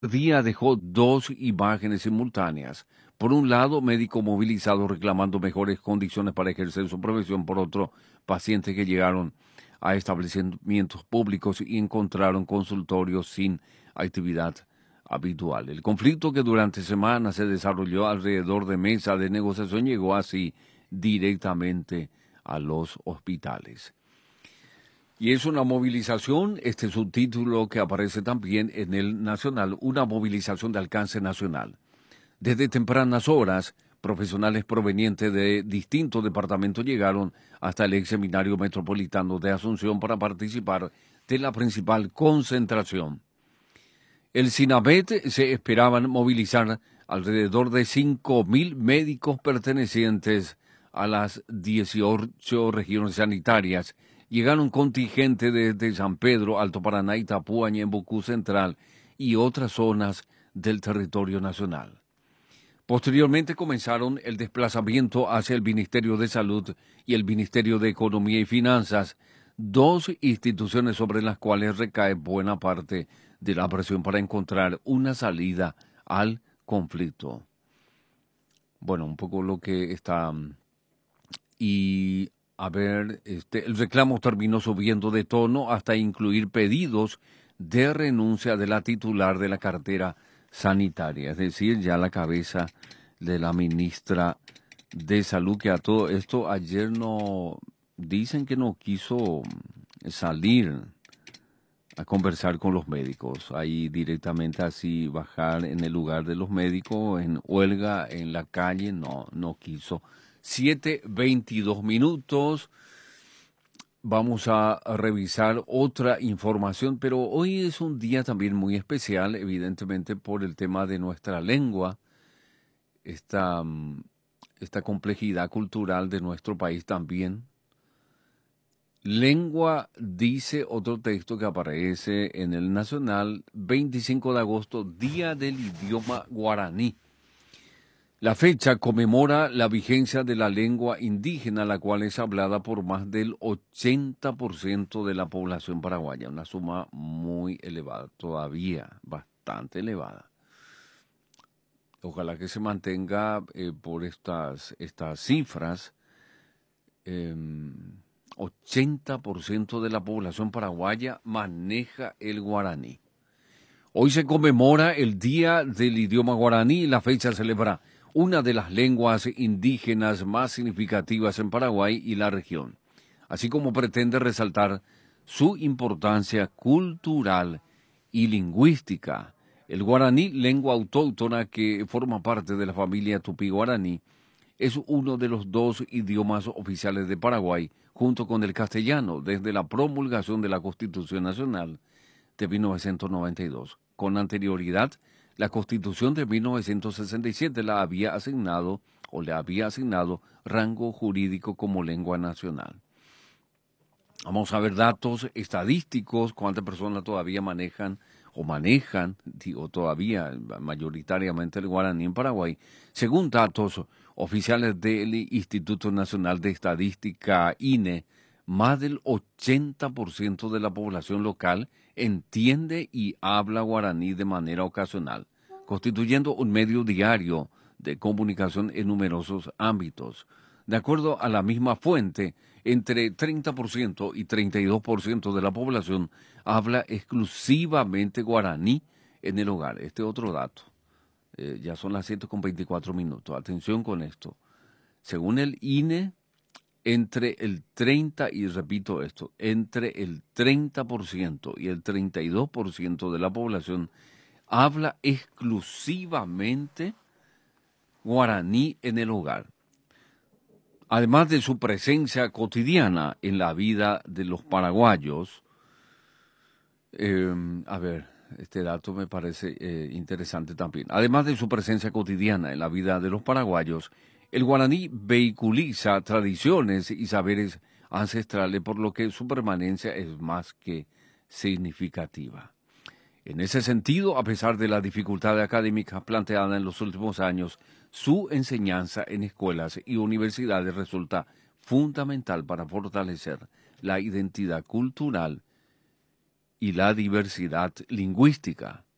Día dejó dos imágenes simultáneas. Por un lado, médicos movilizados reclamando mejores condiciones para ejercer su profesión. Por otro, pacientes que llegaron a establecimientos públicos y encontraron consultorios sin actividad habitual. El conflicto que durante semanas se desarrolló alrededor de mesa de negociación llegó así directamente a los hospitales. Y es una movilización, este subtítulo que aparece también en el Nacional, una movilización de alcance nacional. Desde tempranas horas, profesionales provenientes de distintos departamentos llegaron hasta el ex seminario metropolitano de Asunción para participar de la principal concentración. El SINABET se esperaban movilizar alrededor de 5.000 médicos pertenecientes a las 18 regiones sanitarias. Llegaron contingentes desde San Pedro, Alto Paraná, Itapúa, Ñembucú Central y otras zonas del territorio nacional. Posteriormente comenzaron el desplazamiento hacia el Ministerio de Salud y el Ministerio de Economía y Finanzas, dos instituciones sobre las cuales recae buena parte de la presión para encontrar una salida al conflicto. Bueno, un poco lo que está. Y a ver, el reclamo terminó subiendo de tono hasta incluir pedidos de renuncia de la titular de la cartera sanitaria, es decir, ya la cabeza de la ministra de Salud, que a todo esto ayer no, dicen que no quiso salir a conversar con los médicos, ahí directamente así bajar en el lugar de los médicos, en huelga, en la calle, no quiso. 7:22. Vamos a revisar otra información, pero hoy es un día también muy especial, evidentemente por el tema de nuestra lengua, esta complejidad cultural de nuestro país también. Lengua, dice otro texto que aparece en el Nacional, 25 de agosto, Día del Idioma Guaraní. La fecha conmemora la vigencia de la lengua indígena, la cual es hablada por más del 80% de la población paraguaya, una suma muy elevada, todavía bastante elevada. Ojalá que se mantenga por estas cifras. 80% de la población paraguaya maneja el guaraní. Hoy se conmemora el Día del Idioma Guaraní y la fecha celebra una de las lenguas indígenas más significativas en Paraguay y la región, así como pretende resaltar su importancia cultural y lingüística. El guaraní, lengua autóctona que forma parte de la familia tupí-guaraní, es uno de los dos idiomas oficiales de Paraguay, junto con el castellano, desde la promulgación de la Constitución Nacional de 1992. Con anterioridad, la Constitución de 1967 le había asignado rango jurídico como lengua nacional. Vamos a ver datos estadísticos, cuántas personas todavía manejan, todavía mayoritariamente el guaraní en Paraguay. Según datos oficiales del Instituto Nacional de Estadística, INE, más del 80% de la población local entiende y habla guaraní de manera ocasional, constituyendo un medio diario de comunicación en numerosos ámbitos. De acuerdo a la misma fuente, entre 30% y 32% de la población habla exclusivamente guaraní en el hogar. Este otro dato. Ya son las 7:24. Atención con esto. Según el INE, entre el 30%, y repito esto, entre el 30% y el 32% de la población habla exclusivamente guaraní en el hogar. Además de su presencia cotidiana en la vida de los paraguayos, este dato me parece interesante también. Además de su presencia cotidiana en la vida de los paraguayos, el guaraní vehiculiza tradiciones y saberes ancestrales, por lo que su permanencia es más que significativa. En ese sentido, a pesar de la dificultad académica planteada en los últimos años, su enseñanza en escuelas y universidades resulta fundamental para fortalecer la identidad cultural y la diversidad lingüística.